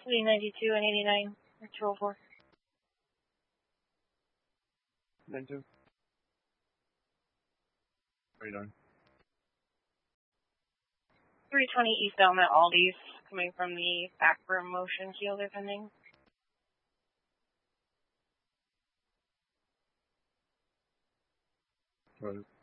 Fleet 92 and 89, or 204. 92. How are you doing? 320 eastbound at Aldi's, coming from the back room motion keel defending. Right.